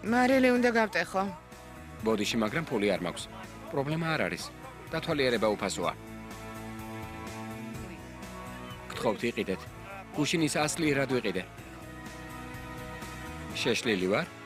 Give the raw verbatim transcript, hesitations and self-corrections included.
მარილი უნდა გავტეხო. ბოდიში, მაგრამ ფული არ მაქვს. პრობლემა არ არის. დათვალიერება უფასოა. გთხოვთ, იყიდეთ. გუშინ ის ასლიერად ვიყიდე. შეშლილი ვარ?